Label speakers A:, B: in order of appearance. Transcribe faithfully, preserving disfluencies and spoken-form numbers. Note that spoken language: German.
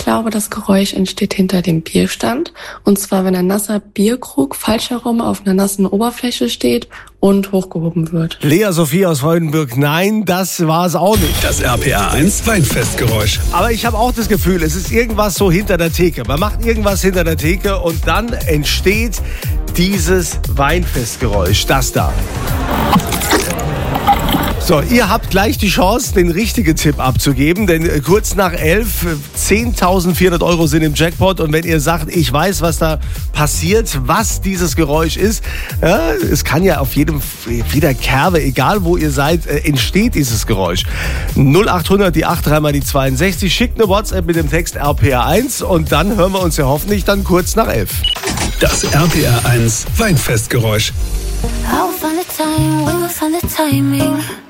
A: glaube, das Geräusch entsteht hinter dem Bierstand. Und zwar, wenn ein nasser Bierkrug falsch herum auf einer nassen Oberfläche steht und hochgehoben wird.
B: Lea Sophie aus Freudenburg, nein, das war es auch nicht.
C: Das R P R eins Weinfestgeräusch.
B: Aber ich habe auch das Gefühl, es ist irgendwas so hinter der Theke. Man macht irgendwas hinter der Theke und dann entsteht dieses Weinfestgeräusch. Das da. So, ihr habt gleich die Chance, den richtigen Tipp abzugeben, denn kurz nach elf, zehntausendvierhundert Euro sind im Jackpot und wenn ihr sagt, ich weiß, was da passiert, was dieses Geräusch ist, ja, es kann ja auf jedem, jeder Kerbe, egal wo ihr seid, äh, entsteht dieses Geräusch. null achthundert, die acht, dreimal die zweiundsechzig, schickt eine WhatsApp mit dem Text R P R eins und dann hören wir uns ja hoffentlich dann kurz nach elf.
C: Das R P R eins Weinfestgeräusch.
D: I'll find the time, we'll find the timing.